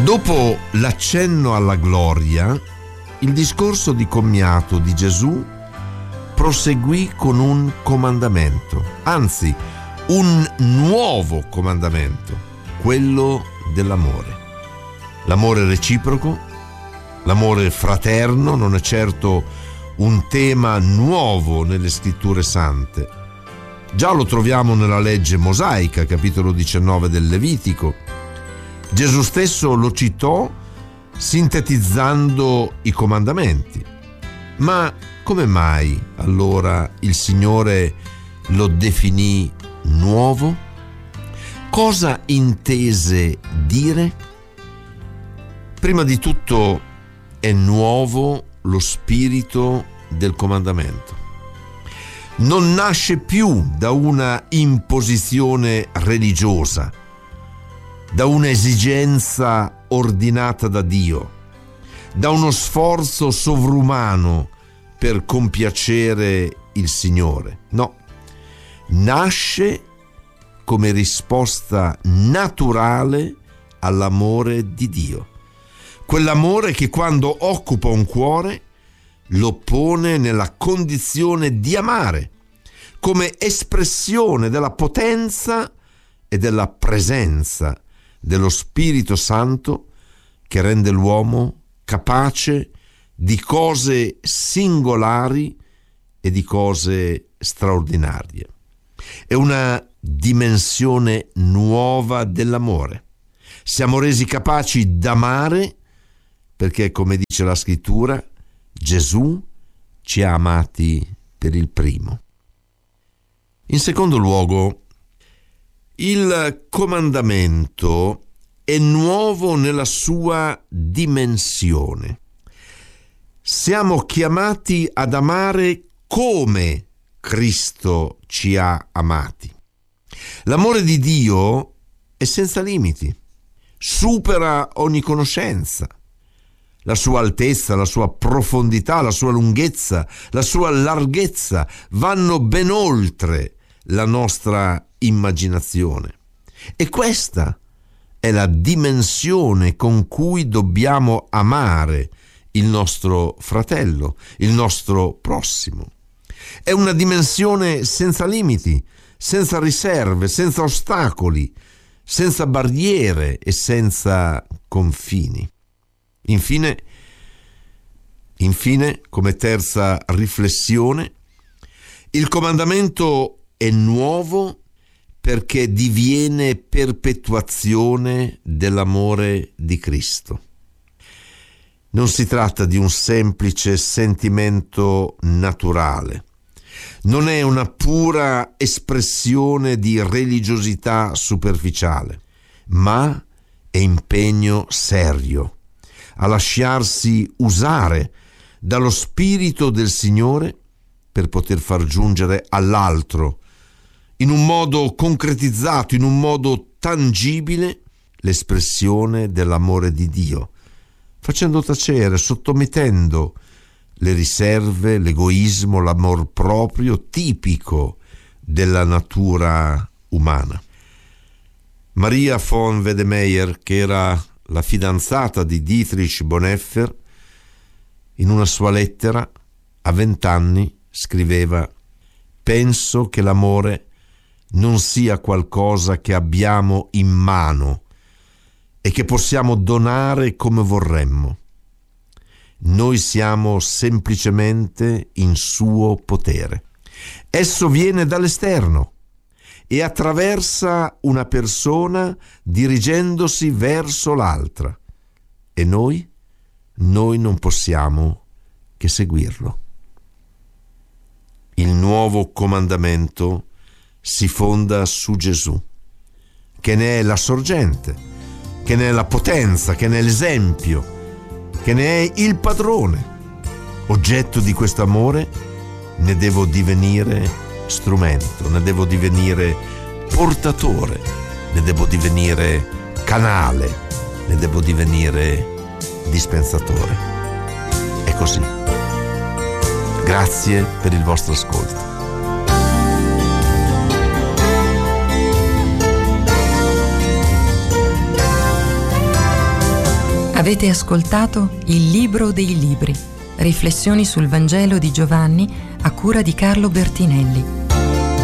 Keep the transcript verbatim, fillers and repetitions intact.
Dopo l'accenno alla gloria, il discorso di commiato di Gesù proseguì con un comandamento, anzi un nuovo comandamento, quello dell'amore. L'amore reciproco, l'amore fraterno non è certo un tema nuovo nelle scritture sante. Già lo troviamo nella legge mosaica, capitolo diciannove del Levitico. Gesù stesso lo citò sintetizzando i comandamenti. Ma come mai allora il Signore lo definì nuovo? Cosa intese dire? Prima di tutto è nuovo lo spirito del comandamento. Non nasce più da una imposizione religiosa, da un'esigenza ordinata da Dio, da uno sforzo sovrumano per compiacere il Signore. No, nasce come risposta naturale all'amore di Dio. Quell'amore che quando occupa un cuore lo pone nella condizione di amare, come espressione della potenza e della presenza dello Spirito Santo che rende l'uomo capace di cose singolari e di cose straordinarie. È una dimensione nuova dell'amore. Siamo resi capaci d'amare perché, come dice la Scrittura, Gesù ci ha amati per il primo. In secondo luogo, il comandamento è nuovo nella sua dimensione. Siamo chiamati ad amare come Cristo ci ha amati. L'amore di Dio è senza limiti, supera ogni conoscenza. La sua altezza, la sua profondità, la sua lunghezza, la sua larghezza vanno ben oltre la nostra immaginazione. E questa è la dimensione con cui dobbiamo amare il nostro fratello, il nostro prossimo. È una dimensione senza limiti, senza riserve, senza ostacoli, senza barriere e senza confini. Infine, infine, come terza riflessione, il comandamento è nuovo perché diviene perpetuazione dell'amore di Cristo. Non si tratta di un semplice sentimento naturale, non è una pura espressione di religiosità superficiale, ma è impegno serio a lasciarsi usare dallo Spirito del Signore per poter far giungere all'altro, in un modo concretizzato, in un modo tangibile, l'espressione dell'amore di Dio, facendo tacere, sottomettendo le riserve, l'egoismo, l'amor proprio tipico della natura umana. Maria von Wedemeyer, che era la fidanzata di Dietrich Bonhoeffer, in una sua lettera a vent'anni scriveva: «Penso che l'amore non sia qualcosa che abbiamo in mano e che possiamo donare come vorremmo. Noi siamo semplicemente in suo potere. Esso viene dall'esterno e attraversa una persona dirigendosi verso l'altra, e noi, noi non possiamo che seguirlo». Il nuovo comandamento si fonda su Gesù, che ne è la sorgente, che ne è la potenza, che ne è l'esempio, che ne è il padrone. Oggetto di questo amore ne devo divenire strumento, ne devo divenire portatore, ne devo divenire canale, ne devo divenire dispensatore. È così. Grazie per il vostro ascolto. Avete ascoltato Il Libro dei Libri, riflessioni sul Vangelo di Giovanni a cura di Carlo Bertinelli.